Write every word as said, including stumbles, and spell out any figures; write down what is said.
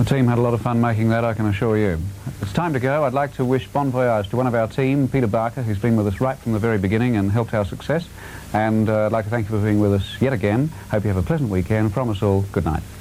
team had a lot of fun making that, I can assure you. It's time to go. I'd like to wish bon voyage to one of our team, Peter Barker, who's been with us right from the very beginning and helped our success. And uh, I'd like to thank you for being with us yet again. Hope you have a pleasant weekend. From us all, good night.